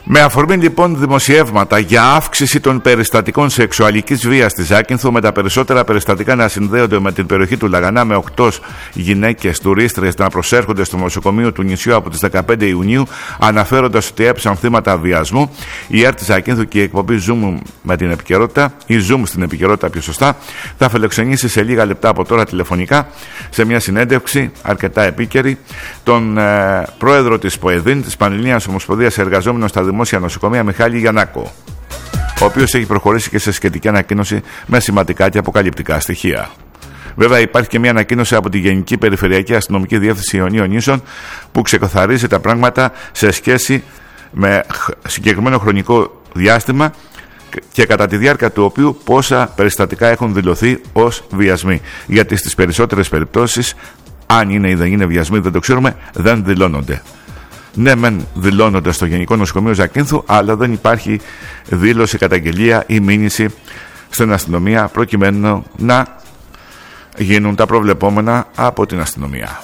Με αφορμή λοιπόν δημοσιεύματα για αύξηση των περιστατικών σεξουαλικής βίας στη Ζάκυνθο, με τα περισσότερα περιστατικά να συνδέονται με την περιοχή του Λαγανά, με 8 γυναίκες τουρίστριες να προσέρχονται στο νοσοκομείο του νησιού από τις 15 Ιουνίου, αναφέροντας ότι έψαν θύματα βιασμού, η ΕΡΤ Ζάκυνθο και η εκπομπή Zoom με την επικαιρότητα, ή Zoom στην επικαιρότητα πιο σωστά, θα φιλοξενήσει σε λίγα λεπτά από τώρα τηλεφωνικά, σε μια συνέντευξη αρκετά επίκαιρη, τον πρόεδρο της ΠΟΕΔΗΝ, της Πανελλήνιας Ομοσπονδίας Εργαζόμενων στα Δημόσια Νοσοκομεία, Μιχάλη Γιαννάκο, ο οποίος έχει προχωρήσει και σε σχετική ανακοίνωση με σημαντικά και αποκαλυπτικά στοιχεία. Βέβαια, υπάρχει και μια ανακοίνωση από τη Γενική Περιφερειακή Αστυνομική Διεύθυνση Ιωνίων Νήσων που ξεκαθαρίζει τα πράγματα σε σχέση με συγκεκριμένο χρονικό διάστημα και κατά τη διάρκεια του οποίου πόσα περιστατικά έχουν δηλωθεί ως βιασμοί. Γιατί στις περισσότερες περιπτώσεις, αν είναι ή δεν είναι βιασμοί, δεν το ξέρουμε, δεν δηλώνονται. Ναι, μεν δηλώνονται στο Γενικό Νοσοκομείο Ζακύνθου, αλλά δεν υπάρχει δήλωση, καταγγελία ή μήνυση στην αστυνομία προκειμένου να γίνουν τα προβλεπόμενα από την αστυνομία.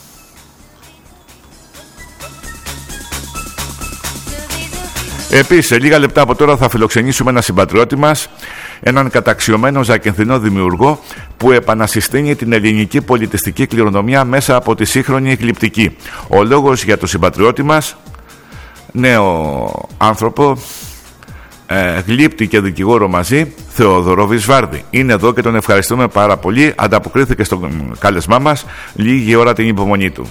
Επίσης, σε λίγα λεπτά από τώρα θα φιλοξενήσουμε ένα συμπατριώτη μας, έναν καταξιωμένο ζακυνθινό δημιουργό που επανασυστήνει την ελληνική πολιτιστική κληρονομιά μέσα από τη σύγχρονη γλυπτική. Ο λόγος για τον συμπατριώτη μας, νέο άνθρωπο, γλύπτη και δικηγόρο μαζί, Θεόδωρο Βυσβάρδη. Είναι εδώ και τον ευχαριστούμε πάρα πολύ. Ανταποκρίθηκε στο κάλεσμά μας, λίγη ώρα την υπομονή του.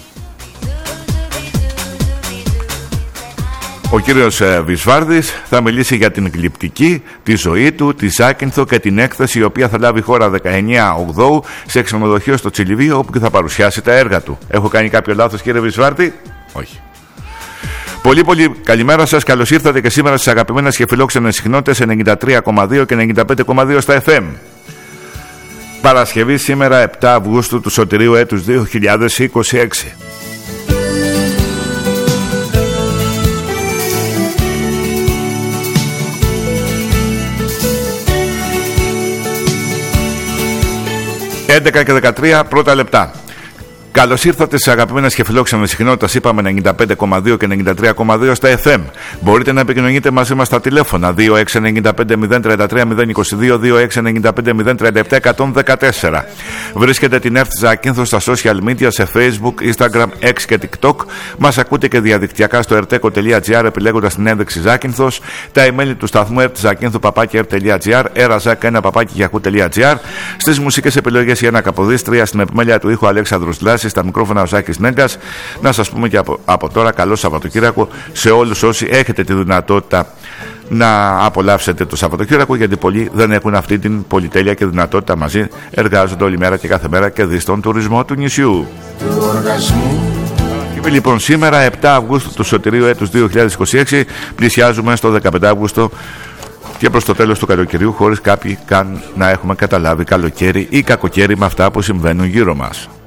Ο κύριος Βυσβάρδης θα μιλήσει για την γλυπτική, τη ζωή του, τη Ζάκυνθο και την έκθεση η οποία θα λάβει χώρα 19/8 σε ξενοδοχείο στο Τσιλιβί, όπου και θα παρουσιάσει τα έργα του. Έχω κάνει κάποιο λάθος, κύριε Βυσβάρδη? Όχι. Πολύ καλημέρα σας, καλώς ήρθατε και σήμερα στις αγαπημένες και φιλόξενες συχνότητες 93,2 και 95,2 στα FM. Παρασκευή σήμερα 7 Αυγούστου του σωτηρίου έτους 2026. ...11 και 13 πρώτα λεπτά. Καλώς ήρθατε στις αγαπημένες και φιλόξενες συχνότητες, είπαμε 95,2 και 93,2 στα FM. Μπορείτε να επικοινωνείτε μαζί μας στα τηλέφωνα 2695-033-022, 2695-037-114. Βρίσκετε την ΕΡΤ Ζακύνθο στα social media, σε Facebook, Instagram, X και TikTok. Μας ακούτε και διαδικτυακά στο erteco.gr επιλέγοντας την ένδειξη Ζάκυνθος. Τα email του σταθμού ertzakintho@er.gr, erazak1@yahoo.gr. Στις μουσικές επιλογές η Ένα Καποδίστρια, στην επιμέλεια του ήχου Αλέξανδρος Λάσης, στα μικρόφωνα ο Ζάκης Νέγκας. Να σας πούμε και από τώρα καλό Σαββατοκύριακο σε όλους όσοι έχετε τη δυνατότητα να απολαύσετε το Σαββατοκύριακο, γιατί πολλοί δεν έχουν αυτή την πολυτέλεια και δυνατότητα μαζί. Εργάζονται όλη μέρα και κάθε μέρα και δεις τον τουρισμό του νησιού. Και λοιπόν σήμερα 7 Αυγούστου του σωτηρίου έτους 2026, πλησιάζουμε στο 15 Αύγουστο και προς το τέλος του καλοκαιριού, χωρίς κάποιοι καν να έχουμε καταλάβει καλοκαίρι ή κακοκαίρι με αυτά που συμβαίνουν γύρω μας.